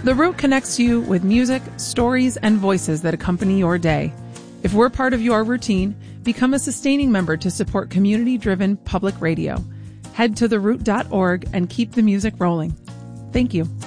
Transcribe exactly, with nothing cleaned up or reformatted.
The Root connects you with music, stories, and voices that accompany your day. If we're part of your routine, become a sustaining member to support community-driven public radio. Head to the root dot org and keep the music rolling. Thank you.